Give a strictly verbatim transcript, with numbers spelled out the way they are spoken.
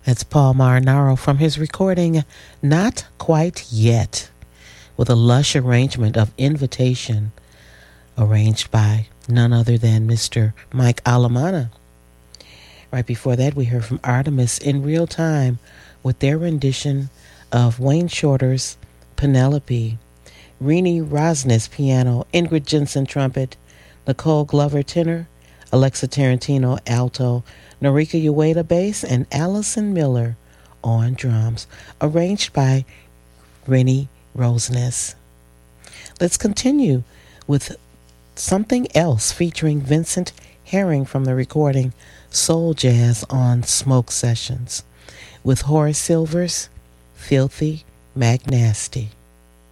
That's Paul Marinaro from his recording Not Quite Yet, with a lush arrangement of Invitation, arranged by none other than Mister Mike Alamana. Right before that, we heard from Artemis in Real Time with their rendition of Wayne Shorter's Penelope. Renee Rosnes piano, Ingrid Jensen trumpet, Nicole Glover tenor, Alexa Tarantino alto, Norika Ueda bass, and Allison Miller on drums, arranged by Renee Rosnes. Let's continue with something else featuring Vincent Herring from the recording Soul Jazz on Smoke Sessions with Horace Silver's Filthy McNasty.